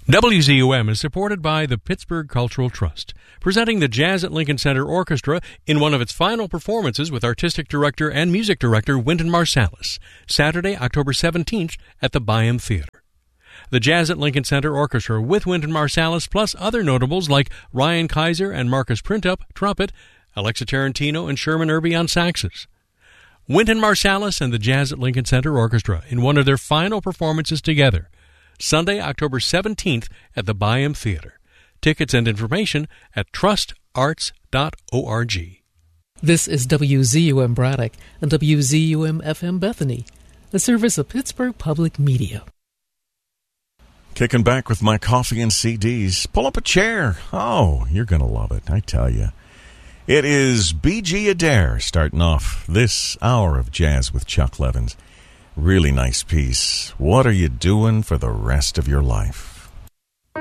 WZUM is supported by the Pittsburgh Cultural Trust, presenting the Jazz at Lincoln Center Orchestra in one of its final performances with artistic director and music director Wynton Marsalis, Saturday, October 17th at the Byham Theater. The Jazz at Lincoln Center Orchestra with Wynton Marsalis plus other notables like Ryan Kaiser and Marcus Printup, trumpet, Alexa Tarantino and Sherman Irby on saxes. Wynton Marsalis and the Jazz at Lincoln Center Orchestra in one of their final performances together, Sunday, October 17th at the Byham Theater. Tickets and information at trustarts.org. This is WZUM Braddock and WZUM-FM Bethany, a service of Pittsburgh Public Media. Kicking back with my coffee and CDs. Pull up a chair. Oh, you're going to love it, I tell you. It is B.G. Adair starting off this hour of Jazz with Chuck Levins. Really nice piece. What are you doing for the rest of your life?